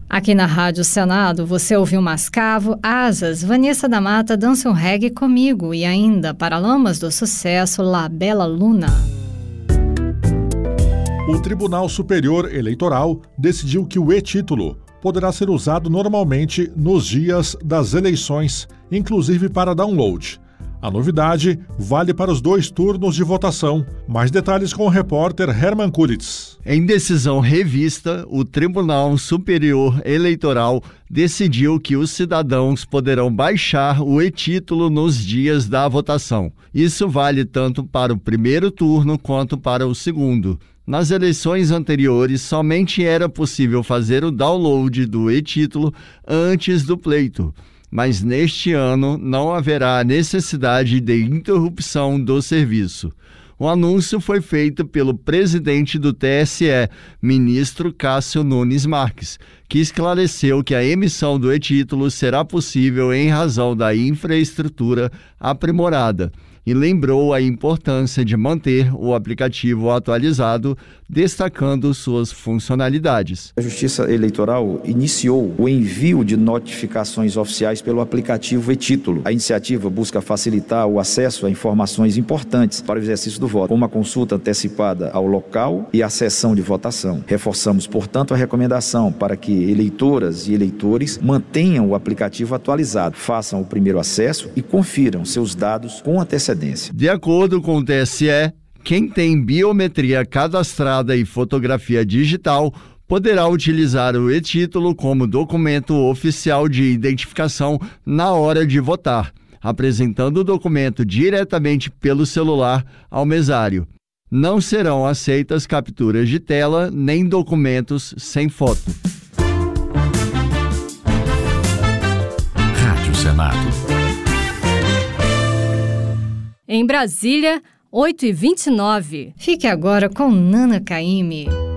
Aqui na Rádio Senado, você ouviu Mascavo, Asas, Vanessa da Mata, Dança um Reggae Comigo e ainda Paralamas do Sucesso, La Bella Luna. O Tribunal Superior Eleitoral decidiu que o e-título poderá ser usado normalmente nos dias das eleições, inclusive para download. A novidade vale para os 2 turnos de votação. Mais detalhes com o repórter Herman Kulitz. Em decisão revista, o Tribunal Superior Eleitoral decidiu que os cidadãos poderão baixar o e-título nos dias da votação. Isso vale tanto para o primeiro turno quanto para o segundo. Nas eleições anteriores, somente era possível fazer o download do e-título antes do pleito. Mas neste ano não haverá necessidade de interrupção do serviço. O anúncio foi feito pelo presidente do TSE, ministro Cássio Nunes Marques, que esclareceu que a emissão do e-título será possível em razão da infraestrutura aprimorada e lembrou a importância de manter o aplicativo atualizado, destacando suas funcionalidades. A Justiça Eleitoral iniciou o envio de notificações oficiais pelo aplicativo e-título. A iniciativa busca facilitar o acesso a informações importantes para o exercício do voto, como a consulta antecipada ao local e a sessão de votação. Reforçamos, portanto, a recomendação para que eleitoras e eleitores mantenham o aplicativo atualizado, façam o primeiro acesso e confiram seus dados com antecedência. De acordo com o TSE, quem tem biometria cadastrada e fotografia digital poderá utilizar o e-título como documento oficial de identificação na hora de votar, apresentando o documento diretamente pelo celular ao mesário. Não serão aceitas capturas de tela nem documentos sem foto. Rádio Senado. Em Brasília, 8h29. Fique agora com Nana Caymmi.